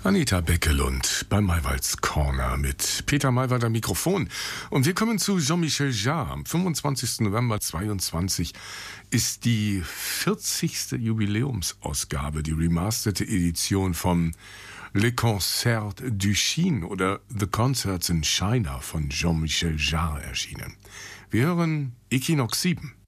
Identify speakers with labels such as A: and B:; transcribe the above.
A: Anita Beckelund beim Maywalds Corner mit Peter Maywald am Mikrofon. Und wir kommen zu Jean-Michel Jarre. Am 25. November 22 ist die 40. Jubiläumsausgabe, die remasterte Edition von Le Concert du Chine oder The Concerts in China von Jean-Michel Jarre erschienen. Wir hören Equinox 7.